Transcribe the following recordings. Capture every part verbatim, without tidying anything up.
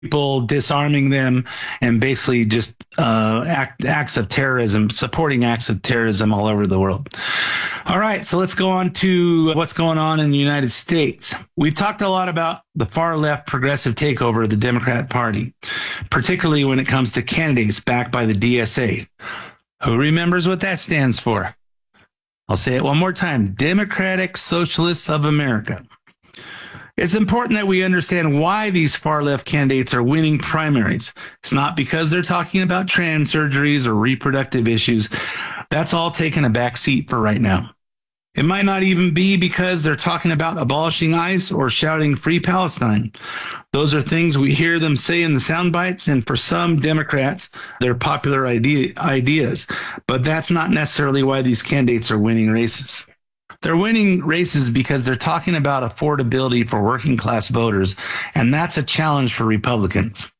people, disarming them, and basically just uh, act, acts of terrorism, supporting acts of terrorism all over the world. All right, so let's go on to what's going on in the United States. We've talked a lot about the far left progressive takeover of the Democrat Party, particularly when it comes to candidates backed by the D S A. Who remembers what that stands for? I'll say it one more time. Democratic Socialists of America. It's important that we understand why these far-left candidates are winning primaries. It's not because they're talking about trans surgeries or reproductive issues. That's all taking a back seat for right now. It might not even be because they're talking about abolishing ICE or shouting Free Palestine. Those are things we hear them say in the sound bites, and for some Democrats, they're popular idea, ideas. But that's not necessarily why these candidates are winning races. They're winning races because they're talking about affordability for working class voters, and that's a challenge for Republicans.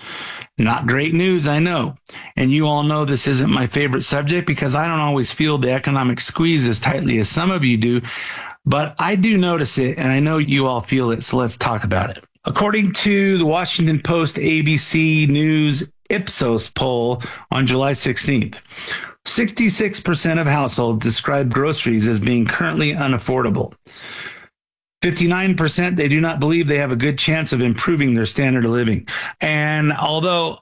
Not great news, I know. And you all know this isn't my favorite subject because I don't always feel the economic squeeze as tightly as some of you do, but I do notice it, and I know you all feel it, so let's talk about it. According to the Washington Post A B C News Ipsos poll on July sixteenth, sixty-six percent of households describe groceries as being currently unaffordable. fifty-nine percent, they do not believe they have a good chance of improving their standard of living. And although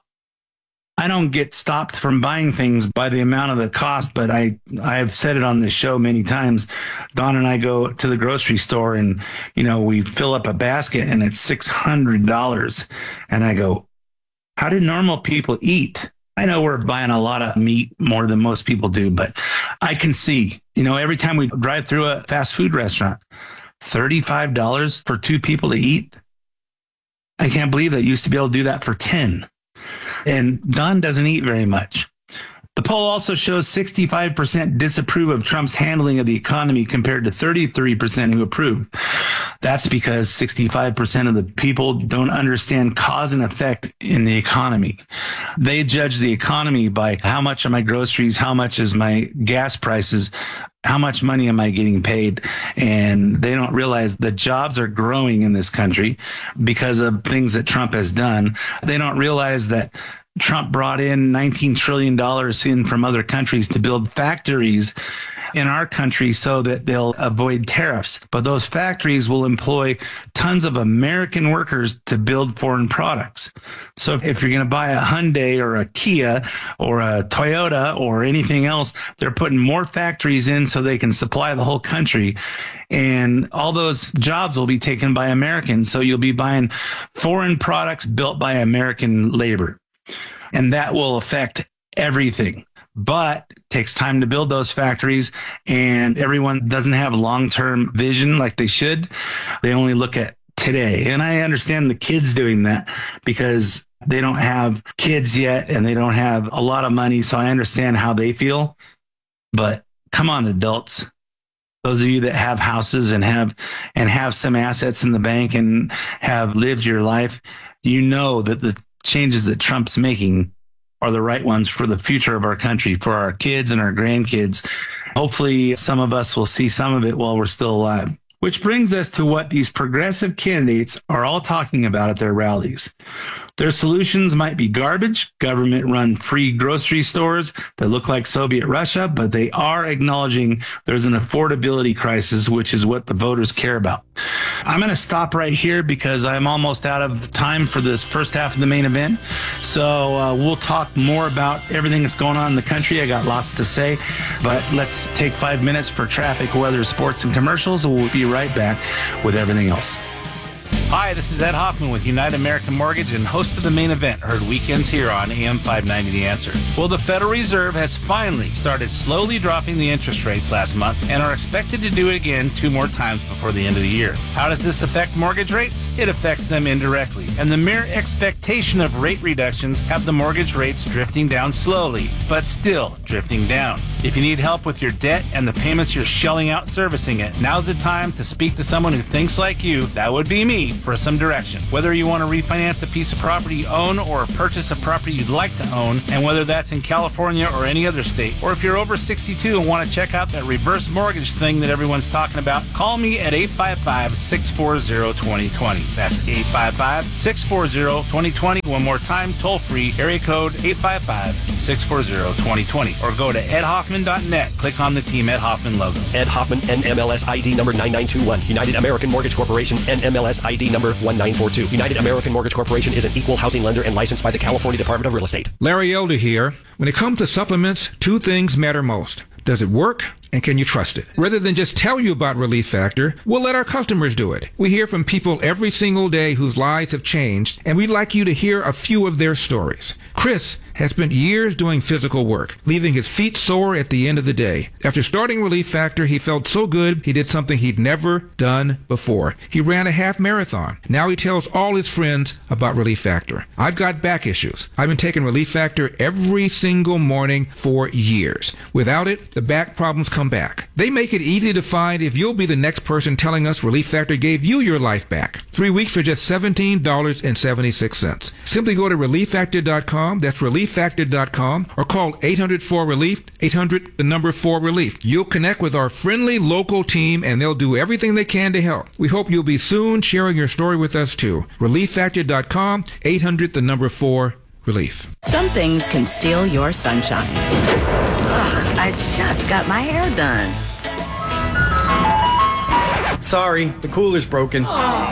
I don't get stopped from buying things by the amount of the cost, but I, I have said it on this show many times. Dawn and I go to the grocery store and, you know, we fill up a basket and it's six hundred dollars. And I go, how do normal people eat? I know we're buying a lot of meat more than most people do, but I can see, you know, every time we drive through a fast food restaurant, thirty-five dollars for two people to eat. I can't believe that you used to be able to do that for ten. And Don doesn't eat very much. The poll also shows sixty-five percent disapprove of Trump's handling of the economy compared to thirty-three percent who approve. That's because sixty-five percent of the people don't understand cause and effect in the economy. They judge the economy by how much are my groceries, how much is my gas prices, how much money am I getting paid? And they don't realize the jobs are growing in this country because of things that Trump has done. They don't realize that Trump brought in nineteen trillion dollars in from other countries to build factories in our country so that they'll avoid tariffs. But those factories will employ tons of American workers to build foreign products. So if you're going to buy a Hyundai or a Kia or a Toyota or anything else, they're putting more factories in so they can supply the whole country. And all those jobs will be taken by Americans. So you'll be buying foreign products built by American labor. And that will affect everything. But it takes time to build those factories, and everyone doesn't have long-term vision like they should. They only look at today. And I understand the kids doing that because they don't have kids yet and they don't have a lot of money. So I understand how they feel. But come on, adults. Those of you that have houses and have and have some assets in the bank and have lived your life, you know that the changes that Trump's making are the right ones for the future of our country, for our kids and our grandkids. Hopefully some of us will see some of it while we're still alive. Which brings us to what these progressive candidates are all talking about at their rallies. Their solutions might be garbage, government-run free grocery stores that look like Soviet Russia, but they are acknowledging there's an affordability crisis, which is what the voters care about. I'm going to stop right here because I'm almost out of time for this first half of the main event. So uh, we'll talk more about everything that's going on in the country. I got lots to say, but let's take five minutes for traffic, weather, sports, and commercials, and we'll be right back with everything else. Hi, this is Ed Hoffman with United American Mortgage and host of The Main Event, heard weekends here on A M five ninety The Answer. Well, the Federal Reserve has finally started slowly dropping the interest rates last month and are expected to do it again two more times before the end of the year. How does this affect mortgage rates? It affects them indirectly, and the mere expectation of rate reductions have the mortgage rates drifting down slowly, but still drifting down. If you need help with your debt and the payments you're shelling out servicing it, now's the time to speak to someone who thinks like you. That would be me. for some direction. Whether you want to refinance a piece of property you own or purchase a property you'd like to own, and whether that's in California or any other state, or if you're over sixty-two and want to check out that reverse mortgage thing that everyone's talking about, call me at eight five five, six four zero, two zero two zero. That's eight five five, six four zero, two zero two zero. One more time, toll free, area code eight five five, six four zero, two zero two zero. Or go to ed hoffman dot net. Click on the Team Ed Hoffman logo. Ed Hoffman, N M L S I D number nine nine two one. United American Mortgage Corporation, N M L S I D number one nine four two. United American Mortgage Corporation is an equal housing lender and licensed by the California Department of Real Estate. Larry Elder here. When it comes to supplements, two things matter most. Does it work? And can you trust it? Rather than just tell you about Relief Factor, we'll let our customers do it. We hear from people every single day whose lives have changed, and we'd like you to hear a few of their stories. Chris has spent years doing physical work, leaving his feet sore at the end of the day. After starting Relief Factor, he felt so good he did something he'd never done before. He ran a half marathon. Now he tells all his friends about Relief Factor. I've got back issues. I've been taking Relief Factor every single morning for years. Without it, the back problems come back. They make it easy to find if you'll be the next person telling us Relief Factor gave you your life back. Three weeks for just seventeen dollars and seventy-six cents. Simply go to relief factor dot com. That's relief factor dot com, or call eight hundred four relief, eight hundred the number four relief. You'll connect with our friendly local team and they'll do everything they can to help. We hope you'll be soon sharing your story with us too. relief factor dot com, eight hundred the number four relief. Some things can steal your sunshine. Ugh, I just got my hair done. Sorry, the cooler's broken.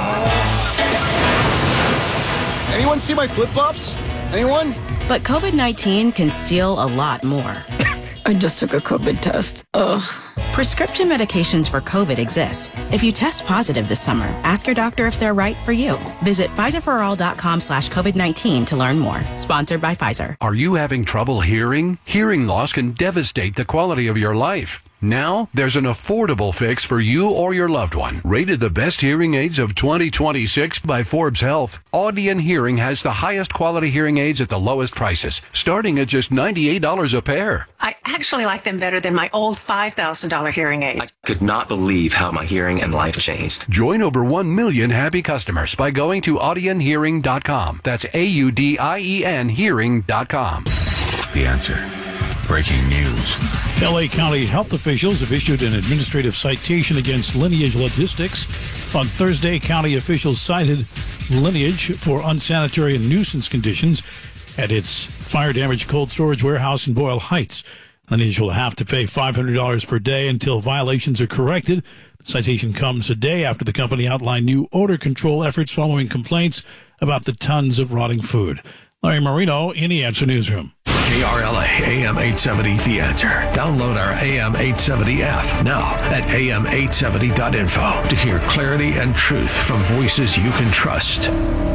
Anyone see my flip-flops? Anyone? But COVID nineteen can steal a lot more. I just took a COVID test. Ugh. Prescription medications for COVID exist. If you test positive this summer, ask your doctor if they're right for you. Visit Pfizer for all dot com slash COVID nineteen to learn more. Sponsored by Pfizer. Are you having trouble hearing? Hearing loss can devastate the quality of your life. Now, there's an affordable fix for you or your loved one. Rated the best hearing aids of twenty twenty-six by Forbes Health, Audion Hearing has the highest quality hearing aids at the lowest prices, starting at just ninety-eight dollars a pair. I actually like them better than my old five thousand dollars hearing aid. I could not believe how my hearing and life changed. Join over one million happy customers by going to audion hearing dot com. That's A U D I E N hearing dot com. The Answer. Breaking news. L A County health officials have issued an administrative citation against Lineage Logistics. On Thursday, county officials cited Lineage for unsanitary and nuisance conditions at its fire-damaged cold storage warehouse in Boyle Heights. Lineage will have to pay five hundred dollars per day until violations are corrected. The citation comes a day after the company outlined new odor control efforts following complaints about the tons of rotting food. Larry Marino in the Answer Newsroom. K R L A A M eight seventy The Answer. Download our A M eight seventy app now at A M eight seventy dot info to hear clarity and truth from voices you can trust.